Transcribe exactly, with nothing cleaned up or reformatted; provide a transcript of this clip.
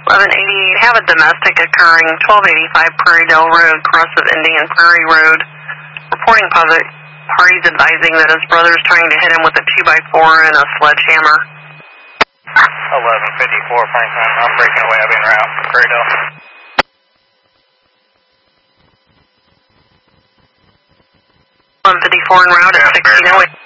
eleven eighty-eight, have a domestic occurring, twelve eighty-five Prairie Dale Road, cross of Indian Prairie Road. Reporting posit parties advising that his brother's trying to hit him with a two by four and a sledgehammer. eleven fifty-four Franklin, I'm breaking away, I've been route for Prairie Dale. eleven fifty-four en route at sixteen oh eight.